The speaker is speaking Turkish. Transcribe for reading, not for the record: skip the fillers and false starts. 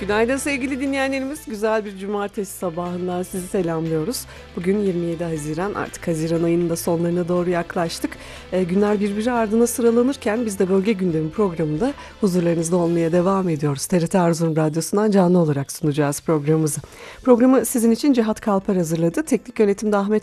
Günaydın sevgili dinleyenlerimiz. Güzel bir cumartesi sabahından sizi selamlıyoruz. Bugün 27 Haziran, artık Haziran ayının da sonlarına doğru yaklaştık. Günler birbiri ardına sıralanırken biz de Bölge Gündemi programında huzurlarınızda olmaya devam ediyoruz. TRT Erzurum Radyosu'ndan canlı olarak sunacağız programımızı. Programı sizin için Cihat Kalpar hazırladı. Teknik yönetimde Ahmet